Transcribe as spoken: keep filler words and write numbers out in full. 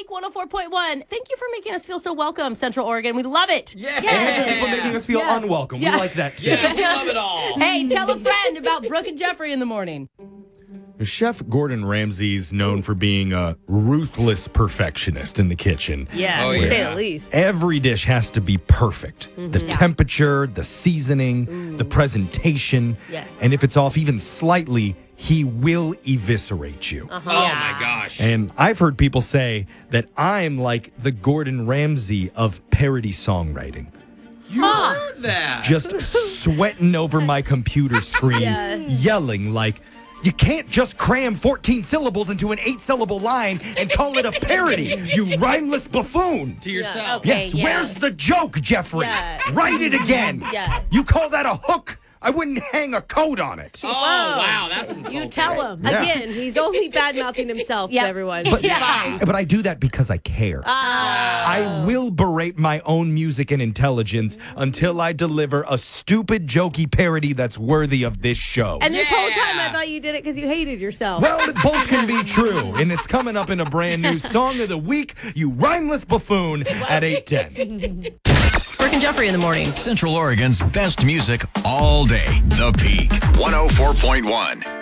Peak one oh four point one. Thank you for making us feel so welcome, Central Oregon. We love it. Yeah. And for making us feel Yeah. unwelcome. Yeah. We like that too. Yeah, we love it all. Hey, tell a friend about Brooke and Jeffrey in the morning. Chef Gordon Ramsay's known for being a ruthless perfectionist in the kitchen. Yeah, Oh, to yeah. say the least. Every dish has to be perfect. The temperature, the seasoning, the presentation. Yes. And if it's off even slightly, he will eviscerate you. Uh-huh. Oh, my gosh. And I've heard people say that I'm like the Gordon Ramsay of parody songwriting. You heard that. Just sweating over my computer screen, Yeah. yelling like, you can't just cram fourteen syllables into an eight-syllable line and call it a parody, you rhymeless buffoon. to yourself. okay. Yes, yeah. where's the joke, Jeffrey? Yeah. Write it again. Yeah. You call that a hook? I wouldn't hang a coat on it. Oh, wow. That's insulting. You tell him. Yeah. Again, he's only bad-mouthing himself Yep. to everyone. But, It's fine. but I do that because I care. I will berate my own music and intelligence until I deliver a stupid, jokey parody that's worthy of this show. And this whole time, Yeah. I thought you did it because you hated yourself. Well, both can be true, and it's coming up in a brand new Song of the Week, you rhymeless buffoon, at eight ten. Brooke and Jeffrey in the morning. Central Oregon's best music all day. The Peak one oh four point one.